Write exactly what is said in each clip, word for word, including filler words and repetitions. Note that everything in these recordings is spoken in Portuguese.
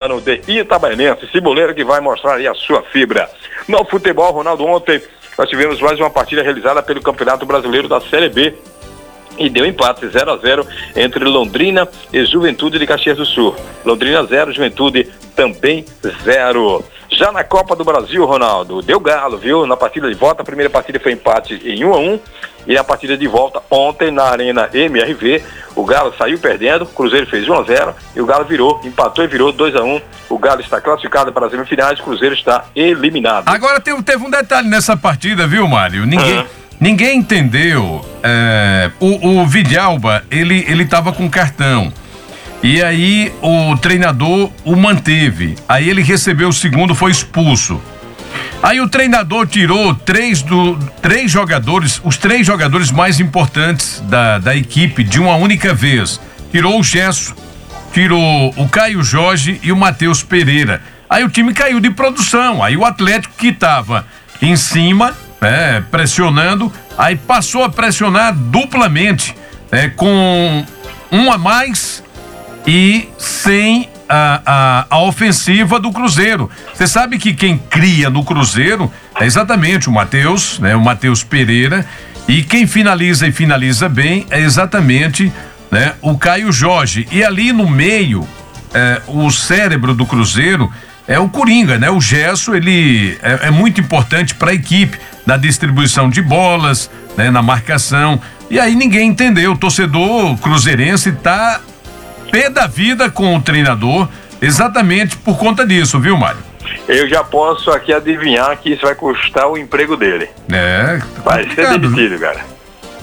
Luciano de Itabaianense, Ceboleiro, que vai mostrar aí a sua fibra. No futebol, Ronaldo, ontem nós tivemos mais uma partida realizada pelo Campeonato Brasileiro da Série B. E deu empate zero a zero entre Londrina e Juventude de Caxias do Sul. Londrina zero, Juventude também zero. Já na Copa do Brasil, Ronaldo, deu galo, viu? Na partida de volta, a primeira partida foi empate em um a um. E a partida de volta ontem na Arena M R V, o Galo saiu perdendo, o Cruzeiro fez um a zero e o Galo virou, empatou e virou dois a um. O Galo está classificado para as semifinais, o Cruzeiro está eliminado. Agora teve, teve um detalhe nessa partida, viu, Mário? Ninguém... Uhum. Ninguém entendeu, é, o, o Villalba, ele, ele tava com cartão, e aí o treinador o manteve, aí ele recebeu o segundo, foi expulso. Aí o treinador tirou três, do, três jogadores, os três jogadores mais importantes da, da equipe de uma única vez. Tirou o Gesso, tirou o Caio Jorge e o Matheus Pereira. Aí o time caiu de produção, aí o Atlético que tava em cima... É, pressionando, aí passou a pressionar duplamente, é, com um a mais e sem a, a, a ofensiva do Cruzeiro. Você sabe que quem cria no Cruzeiro é exatamente o Matheus, né, o Matheus Pereira, e quem finaliza e finaliza bem é exatamente, né, o Caio Jorge. E ali no meio, é, o cérebro do Cruzeiro é o Coringa, né? O Gesso, ele é, é muito importante para a equipe, na distribuição de bolas, né? Na marcação. E aí ninguém entendeu. O torcedor cruzeirense tá pé da vida com o treinador, exatamente por conta disso, viu, Mário? Eu já posso aqui adivinhar que isso vai custar o emprego dele. É, tá vai ser demitido, viu? Cara.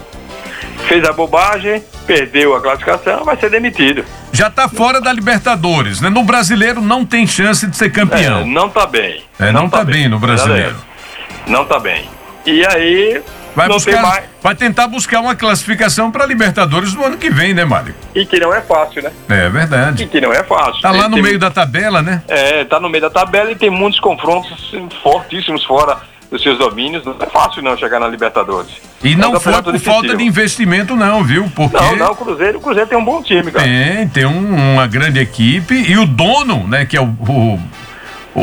Fez a bobagem, perdeu a classificação, vai ser demitido. Já tá fora da Libertadores, né? No Brasileiro não tem chance de ser campeão. É, não tá bem. É, não, não tá, tá bem, bem no Brasileiro. Não tá bem. E aí, vai, não buscar, tem mais... vai tentar buscar uma classificação para Libertadores no ano que vem, né, Mário? E que não é fácil, né? É verdade. E que não é fácil. Tá tem, lá no tem... meio da tabela, né? É, tá no meio da tabela e tem muitos confrontos fortíssimos fora dos seus domínios. Não é fácil não chegar na Libertadores. E não é foi por difícil. Falta de investimento não, viu? Porque... Não, não, o Cruzeiro, o Cruzeiro tem um bom time, cara. Tem, tem um, uma grande equipe e o dono, né, que é o, o, o,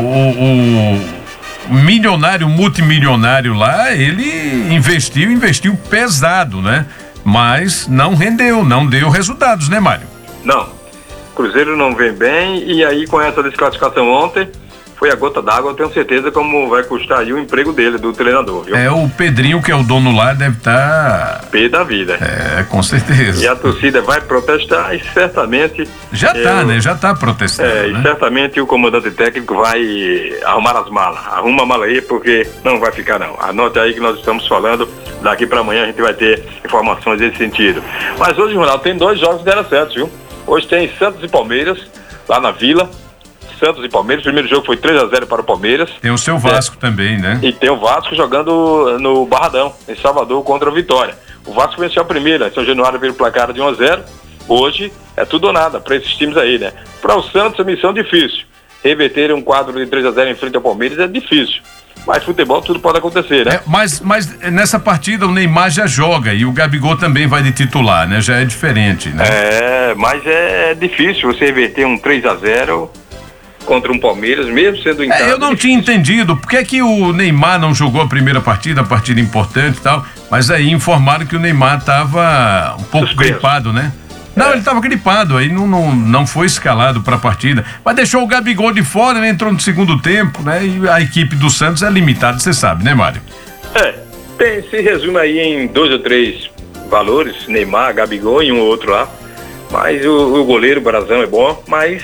o milionário, multimilionário lá, ele investiu, investiu pesado, né? Mas não rendeu, não deu resultados, né, Mário? Não, o Cruzeiro não vem bem e aí com essa desclassificação ontem, foi a gota d'água, eu tenho certeza como vai custar aí o emprego dele, do treinador, viu? É, o Pedrinho, que é o dono lá, deve estar... Tá... Pé da vida. É, com certeza. E a torcida vai protestar e certamente... Já tá, eu... né? Já tá protestando, É, né? E certamente o comandante técnico vai arrumar as malas. Arruma a mala aí, porque não vai ficar não. Anote aí que nós estamos falando, daqui para amanhã a gente vai ter informações nesse sentido. Mas hoje, Ronaldo, tem dois jogos que deram certo, viu? Hoje tem Santos e Palmeiras, lá na Vila. Santos e Palmeiras, o primeiro jogo foi três a zero para o Palmeiras. Tem o seu Vasco é. também, né? E tem o Vasco jogando no Barradão, em Salvador, contra o Vitória. O Vasco venceu a primeira, em São Januário pelo placar de um a zero. Hoje é tudo ou nada para esses times aí, né? Para o Santos a missão difícil. Reverter um quadro de três a zero em frente ao Palmeiras é difícil. Mas futebol tudo pode acontecer, né? É, mas, mas nessa partida o Neymar já joga e o Gabigol também vai de titular, né? Já é diferente, né? É, mas é difícil você reverter um três a zero contra um Palmeiras, mesmo sendo em casa. É, eu não tinha entendido por que é que o Neymar não jogou a primeira partida, a partida importante e tal, mas aí informaram que o Neymar estava um pouco Suspenso. gripado, né? Não, é. ele estava gripado, aí não, não, não foi escalado para a partida, mas deixou o Gabigol de fora, ele entrou no segundo tempo, né? E a equipe do Santos é limitada, você sabe, né, Mário? É, tem, se resume aí em dois ou três valores, Neymar, Gabigol e um ou outro lá, mas o, o goleiro, o Brazão é bom, mas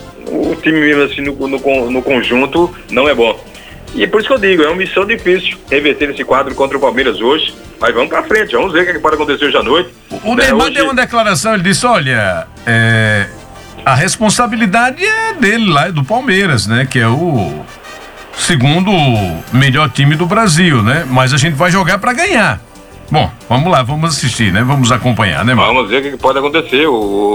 o time mesmo assim no, no, no conjunto não é bom. E é por isso que eu digo, é uma missão difícil reverter esse quadro contra o Palmeiras hoje, mas vamos pra frente, vamos ver o que pode acontecer hoje à noite. O, o né, Neymar hoje... deu uma declaração, ele disse, olha, é, a responsabilidade é dele lá, é do Palmeiras, né, que é o segundo melhor time do Brasil, né, mas a gente vai jogar pra ganhar. Bom, vamos lá, vamos assistir, né? Vamos acompanhar, né, mano? Vamos ver o que pode acontecer.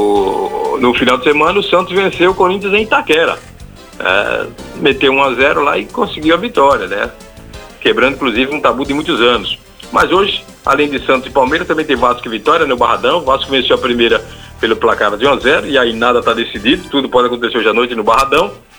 O, no final de semana, o Santos venceu o Corinthians em Itaquera. É, meteu um a zero lá e conseguiu a vitória, né? Quebrando, inclusive, um tabu de muitos anos. Mas hoje, além de Santos e Palmeiras, também tem Vasco e Vitória no Barradão. O Vasco venceu a primeira pelo placar de um a zero e aí nada está decidido. Tudo pode acontecer hoje à noite no Barradão.